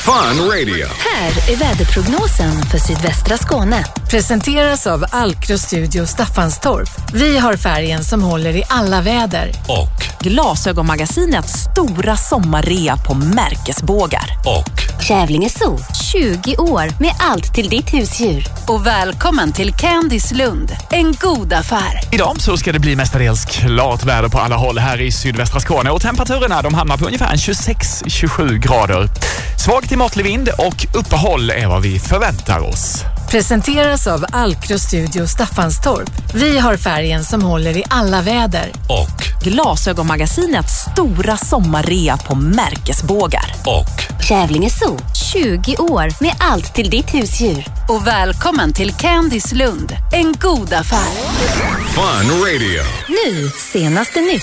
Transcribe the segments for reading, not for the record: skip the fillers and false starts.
Fun Radio. Här är väderprognosen för sydvästra Skåne. Presenteras av Alkro Studio Staffanstorp. Vi har färgen som håller i alla väder. Och Glasögonmagasinets stora sommarrea på märkesbågar. och Kävlinge Zoo, 20 år med allt till ditt husdjur. Och välkommen till Candice Lund, en god affär. Idag så ska det bli mestadels klart väder på alla håll här i sydvästra Skåne och temperaturerna de hamnar på ungefär 26-27 grader. Svag till måttlig vind och uppehåll är vad vi förväntar oss. Presenteras av Alkro Studio Staffanstorp. Vi har färgen som håller i alla väder. och Glasögonmagasinets stora sommarrea på märkesbågar. och Kävlinge Zoo, 20 år med allt till ditt husdjur. Och välkommen till Candice Lund, en god affär. Fun Radio. Nu, senaste nytt.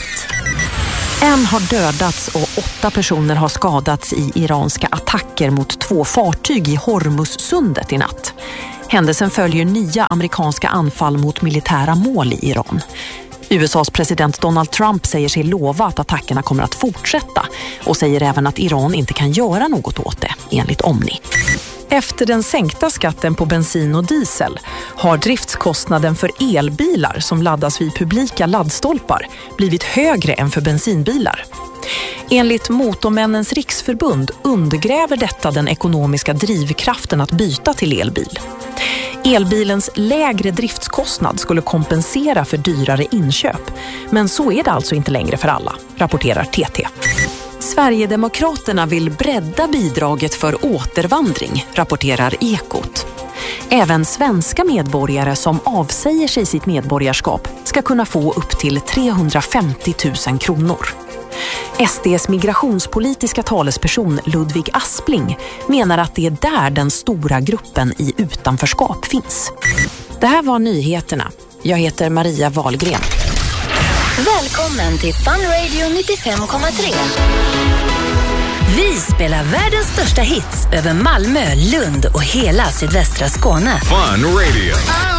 En har dödats och 8 personer har skadats i iranska attacker mot 2 fartyg i Hormuzsundet i natt. Händelsen följer nya amerikanska anfall mot militära mål i Iran. USAs president Donald Trump säger sig lova att attackerna kommer att fortsätta och säger även att Iran inte kan göra något åt det, enligt Omni. Efter den sänkta skatten på bensin och diesel har driftskostnaden för elbilar som laddas vid publika laddstolpar blivit högre än för bensinbilar. Enligt Motormännens riksförbund undergräver detta den ekonomiska drivkraften att byta till elbil. Elbilens lägre driftskostnad skulle kompensera för dyrare inköp, men så är det alltså inte längre för alla, rapporterar TT. Sverigedemokraterna vill bredda bidraget för återvandring, rapporterar Ekot. Även svenska medborgare som avsäger sig sitt medborgarskap ska kunna få upp till 350 000 kronor. SDs migrationspolitiska talesperson Ludvig Aspling menar att det är där den stora gruppen i utanförskap finns. Det här var nyheterna. Jag heter Maria Wahlgren. Välkommen till Fun Radio 95,3. Vi spelar världens största hits över Malmö, Lund och hela sydvästra Skåne. Fun Radio.